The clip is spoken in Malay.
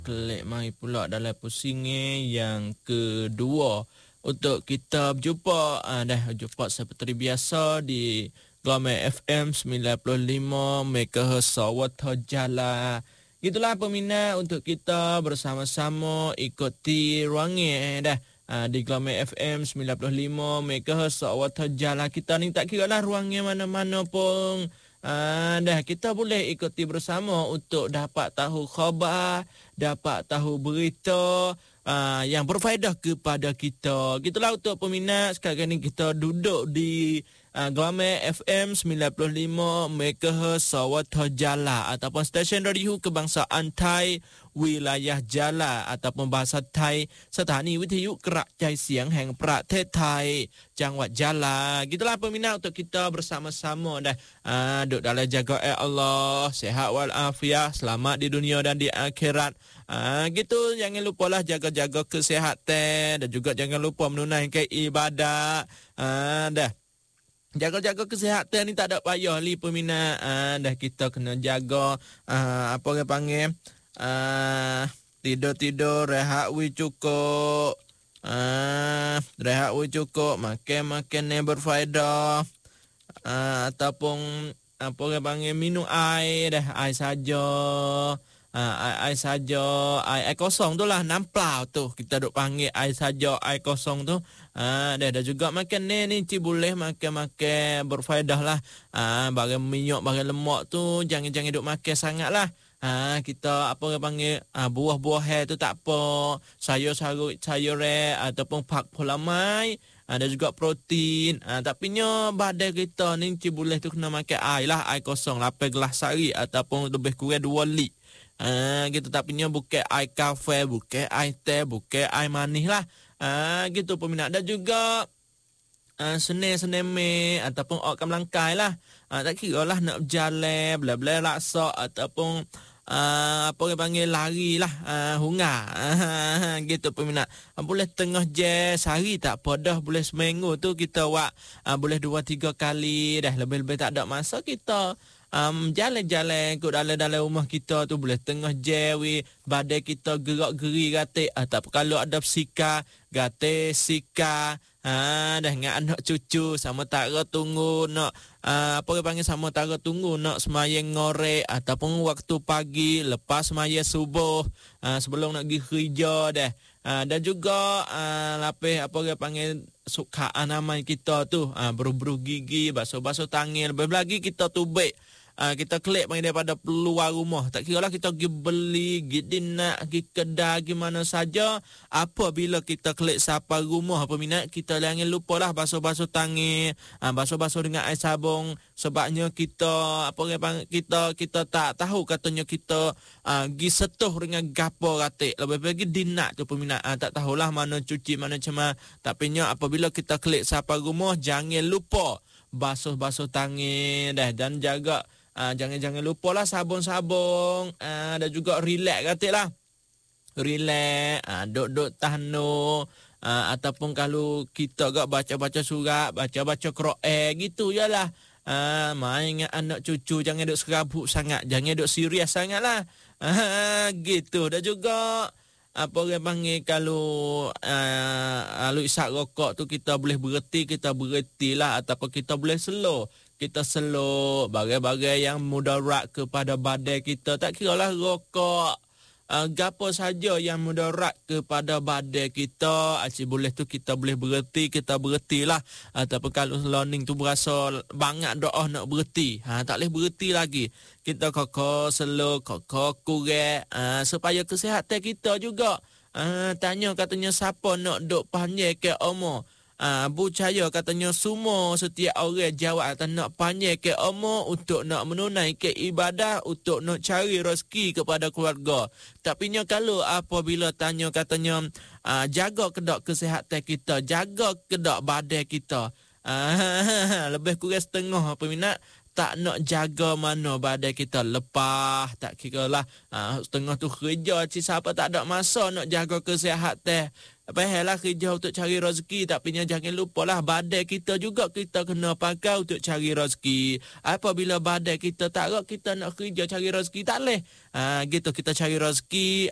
Klik mari pula dalam pusingan yang kedua untuk kita berjumpa dah jumpa seperti biasa di Gelombang FM 95 MHz Sawata Jala. Gitulah peminat untuk kita bersama-sama ikuti ruangan dah di Gelombang FM 95 MHz Sawata Jala. Kita ni tak kira lah ruangan mana-mana pun. Dah kita boleh ikuti bersama untuk dapat tahu khabar, dapat tahu berita yang berfaedah kepada kita. Gitulah untuk peminat, sekarang ni kita duduk di Gelombang FM 95 MHz Sawata Jala ataupun stesen radio kebangsaan Thai wilayah Jala ataupun bahasa Thai สถานีวิทยุกระจายเสียงแห่งประเทศไทยจังหวัดยะลา Gitulah peminat untuk kita bersama-sama dah duduk dalam jaga Allah, sihat walafiat, selamat di dunia dan di akhirat. Gitu, jangan lupalah jaga-jaga kesihatan dan juga jangan lupa menunaikan ibadat. Dah jaga-jaga kesihatan ni tak ada payah li peminat. Dah kita kena jaga apa orang panggil tidur-tidur, rehat we cukup. Rehat we cukup, makan yang berfaedah. Ataupun apa orang panggil minum air dah, air saja. Air saja, air kosong tu lah, namplau tu kita duk panggil air saja, air kosong tu. Dah juga makan ni boleh makan berfaedah lah. Barang minyak, barang lemak tu jangan duk makan sangat lah. Kita apa orang panggil buah-buah tu tak apa, sayur ataupun pak polamai, ada juga protein. Tapi nya badan kita ni boleh tu kena makan air lah, air kosong 8 gelas sehari ataupun lebih kurang 2 lit. Gitu, tapi nya bukan air kafe, bukan air teh, bukan air manis lah. Gitu peminat. Dan juga Senin ataupun awak melangkai lah. Tak kira lah nak berjalan, bela-bela laksa ataupun apa orang panggil lari lah, hungar. Gitu peminat. Boleh tengah jam sehari tak apa dah, boleh seminggu tu kita buat boleh 2-3 kali dah, lebih-lebih tak ada masa kita jalan-jalan kot dalam rumah kita tu, boleh tengah jam badan kita gerak-geri gatik. Ataupun kalau ada sika gatik sika. Dah dengan anak cucu sama tara tunggu nak apa orang panggil, sama tara tunggu nak semayang ngorek ataupun waktu pagi lepas semayang subuh, sebelum nak pergi kerja dah. Dan juga lapis apa orang panggil sukaan namai kita tu, beruh-beruh gigi, basuh-basuh tangan. Lebih lagi kita tubik, kita klik main daripada peluar rumah. Tak kira lah kita pergi beli, pergi dinak, pergi kedai, gimana saja. Apabila kita klik sapa rumah peminat, kita jangan lupa lah basuh-basuh tangan, basuh-basuh dengan air sabun. Sebabnya kita apa orang kita tak tahu katanya kita pergi setuh dengan gapo ratik. Lebih lagi dinak tu peminat, tak tahulah mana cuci mana cema. Tapi nya apabila kita klik sapa rumah, jangan lupa basuh-basuh tangan dah, dan jaga jangan lupa lah sabun-sabun, dan juga relax katik lah. Relax, duduk tahnu, ataupun kalau kita agak baca-baca surat, baca-baca Quran gitu je lah. Main dengan anak cucu, jangan duduk serabut sangat, jangan duduk serius sangat lah. Gitu. Dan juga apa orang panggil, kalau isap rokok tu kita boleh berhenti lah, ataupun kita boleh slow. Kita slow bagai-bagai yang mudarat kepada badan kita. Tak kira lah rokok, gapo saja yang mudarat kepada badan kita, boleh tu kita boleh berhenti lah. Ataupun kalau learning tu berasa banyak doa nak berhenti, tak boleh berhenti lagi. Kita kokok slow, kokok kurek, supaya kesihatan kita juga. Tanya katanya siapa nak duk panjang ke umur. Percaya katanya semua setiap orang jawab atas nak panjang ke umur untuk nak menunaikan ibadah, untuk nak cari rezeki kepada keluarga. Tapi nya kalau apabila tanya katanya jaga kedak kesihatan kita, jaga kedak badan kita, lebih kurang setengah peminat tak nak jaga mana badan kita, lepas tak kira lah setengah tu kerja, siapa tak ada masa nak jaga kesihatan. Pahalah kerja untuk cari rezeki, tapi jangan lupa lah badan kita juga kita kena pakai untuk cari rezeki. Apabila badan kita tak ada, kita nak kerja cari rezeki tak boleh. Gitu kita cari rezeki